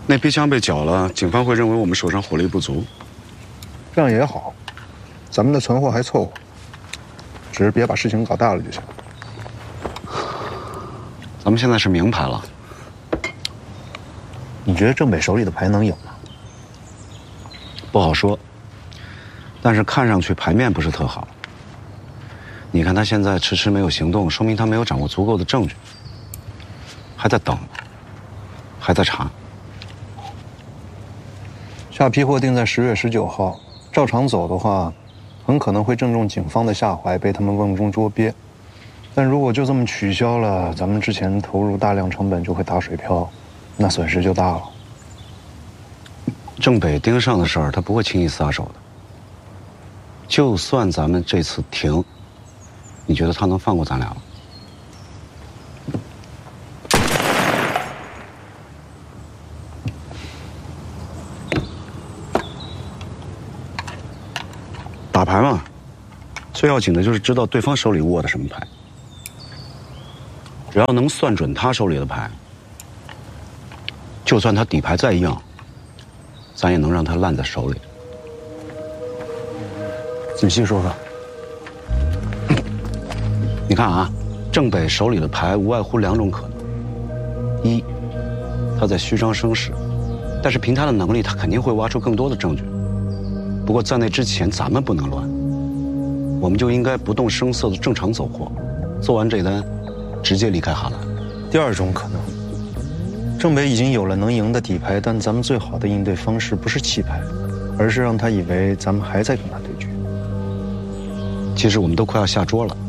那批枪被缴了，警方会认为我们手上火力不足。 这样也好，咱们的存货还凑合，只是别把事情搞大了就行。 咱们现在是明牌了。 你觉得郑北手里的牌能赢吗？ 不好说，但是看上去牌面不是特好。你看他现在迟迟没有行动，说明他没有掌握足够的证据，还在等，还在查。 下批货定在10月19号，照常走的话，很可能会正中警方的下怀，被他们瓮中捉鳖。但如果就这么取消了，咱们之前投入大量成本就会打水漂，那损失就大了。 郑北盯上的事儿，他不会轻易撒手的。就算咱们这次停，你觉得他能放过咱俩吗？打牌嘛，最要紧的就是知道对方手里握的什么牌。只要能算准他手里的牌，就算他底牌再硬，咱也能让他烂在手里。 仔细说说。 你看啊，郑北手里的牌无外乎2种可能：一，他在虚张声势，但是凭他的能力，他肯定会挖出更多的证据。不过在那之前，咱们不能乱，我们就应该不动声色的正常走货，做完这单，直接离开哈兰。 第二种可能，郑北已经有了能赢的底牌，但咱们最好的应对方式不是弃牌，而是让他以为咱们还在跟他对决。 其实我们都快要下桌了。